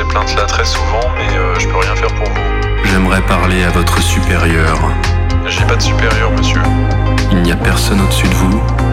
plainte là très souvent, mais je peux rien faire pour vous. J'aimerais parler à votre supérieur. J'ai pas de supérieur, monsieur. Il n'y a personne au-dessus de vous?